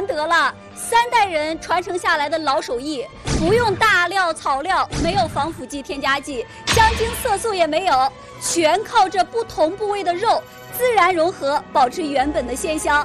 得了3代人传承下来的老手艺，不用大料草料，没有防腐剂添加剂，香精色素也没有，全靠这不同部位的肉自然融合，保持原本的鲜香。